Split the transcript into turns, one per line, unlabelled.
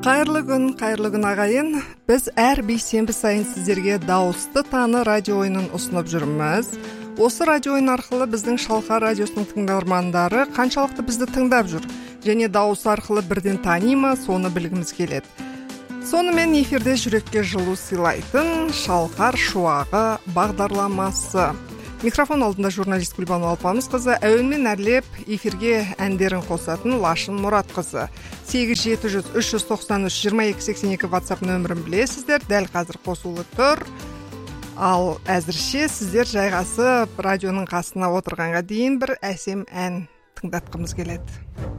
Қайырлы күн ағайын. Біз әр бейсенбі сайын сіздерге дауысты таны радио ойынын ұсынып жүрміз. Осы радио ойын арқылы біздің Шалқар радиосының тыңдармандары қаншалықты бізді тыңдап жүр, және дауыс арқылы бірден тани ма, соны білгіміз келеді. Сонымен эфирде жүрекке жылу сыйлайтын Шалқар шуағы бағдарламасы. Микрофон алдында журналист Гүлбану Алпамысқызы, әуенмен әрлеп эфирге әндерін қосатын Лашын Мұратқызы. 8-700-393-2282 WhatsApp нөмірін білесіздер, дәл қазір қосулы тұр. Ал әзірше сіздер жайғасып радионың қасына отырғанға дейін бір әсем ән тыңдатқымыз келеді.